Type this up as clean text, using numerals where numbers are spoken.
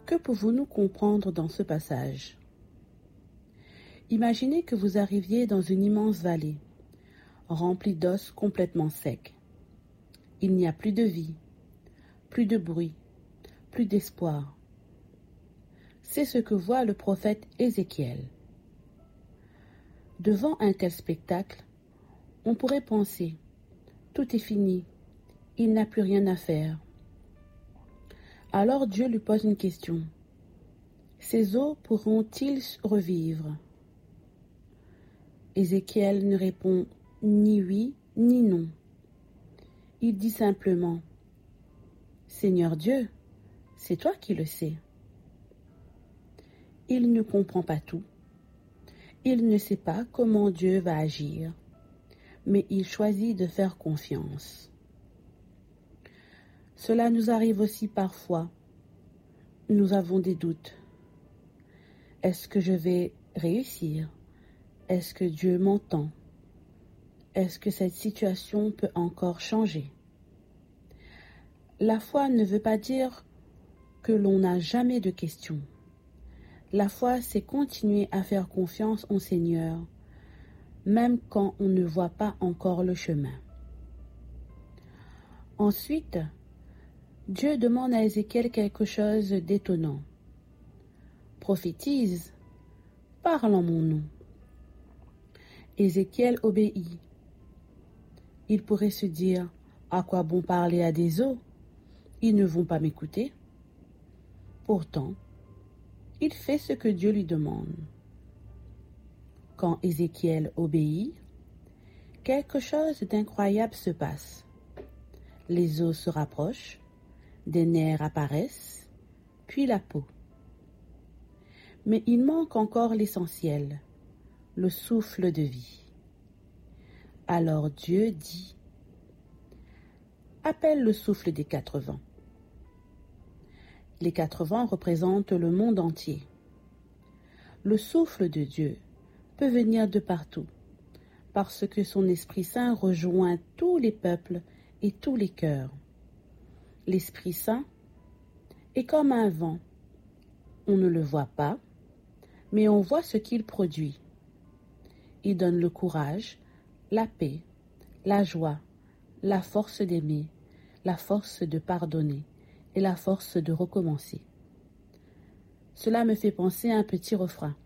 Que pouvons-nous comprendre dans ce passage? Imaginez que vous arriviez dans une immense vallée, remplie d'os complètement secs. Il n'y a plus de vie, plus de bruit, plus d'espoir. C'est ce que voit le prophète Ézéchiel. Devant un tel spectacle, on pourrait penser, tout est fini, il n'a plus rien à faire. Alors Dieu lui pose une question. Ces eaux pourront-ils revivre? Ézéchiel ne répond ni oui ni non. Il dit simplement, Seigneur Dieu, c'est toi qui le sais. Il ne comprend pas tout. Il ne sait pas comment Dieu va agir, mais il choisit de faire confiance. Cela nous arrive aussi parfois. Nous avons des doutes. Est-ce que je vais réussir? Est-ce que Dieu m'entend? Est-ce que cette situation peut encore changer? La foi ne veut pas dire que l'on n'a jamais de questions. La foi, c'est continuer à faire confiance au Seigneur, même quand on ne voit pas encore le chemin. Ensuite, Dieu demande à Ézéchiel quelque chose d'étonnant. Prophétise, parle en mon nom. Ézéchiel obéit. Il pourrait se dire, à quoi bon parler à des eaux? Ils ne vont pas m'écouter. Pourtant, il fait ce que Dieu lui demande. Quand Ézéchiel obéit, quelque chose d'incroyable se passe. Les os se rapprochent, des nerfs apparaissent, puis la peau. Mais il manque encore l'essentiel, le souffle de vie. Alors Dieu dit, appelle le souffle des 4 vents. Les 4 vents représentent le monde entier. Le souffle de Dieu peut venir de partout, parce que son Esprit Saint rejoint tous les peuples et tous les cœurs. L'Esprit Saint est comme un vent. On ne le voit pas, mais on voit ce qu'il produit. Il donne le courage, la paix, la joie, la force d'aimer, la force de pardonner et la force de recommencer. Cela me fait penser à un petit refrain.